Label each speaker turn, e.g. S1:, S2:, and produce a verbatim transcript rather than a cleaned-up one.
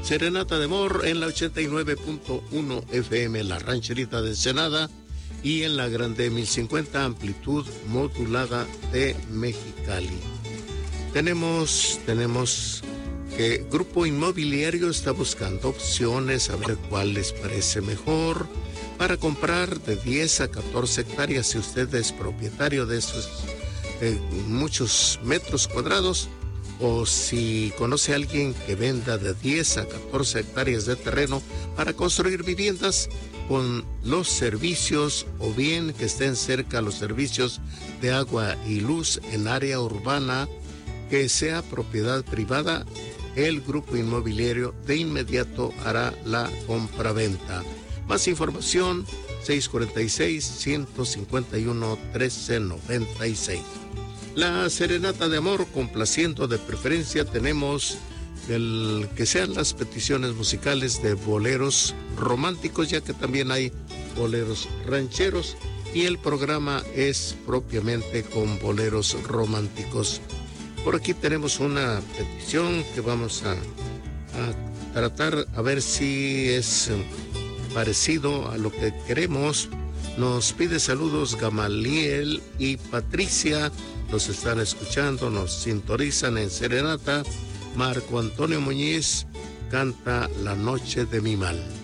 S1: Serenata de Amor en la ochenta y nueve punto uno F M, La Rancherita de Ensenada, y en la Grande mil cincuenta, amplitud modulada de Mexicali. Tenemos, tenemos que Grupo Inmobiliario está buscando opciones, a ver cuál les parece mejor, para comprar de diez a catorce hectáreas. Si usted es propietario de esos eh, muchos metros cuadrados, o si conoce a alguien que venda de diez a catorce hectáreas de terreno para construir viviendas con los servicios, o bien que estén cerca los servicios de agua y luz en área urbana, que sea propiedad privada, el Grupo Inmobiliario de inmediato hará la compraventa. Más información, seis cuarenta y seis, ciento cincuenta y uno, trece noventa y seis. La Serenata de Amor, complaciendo de preferencia, tenemos el que sean las peticiones musicales de boleros románticos, ya que también hay boleros rancheros, y el programa es propiamente con boleros románticos. Por aquí tenemos una petición que vamos a, a tratar a ver si es parecido a lo que queremos. Nos pide saludos Gamaliel y Patricia, nos están escuchando, nos sintonizan en Serenata. Marco Antonio Muñiz canta La Noche de mi Mal.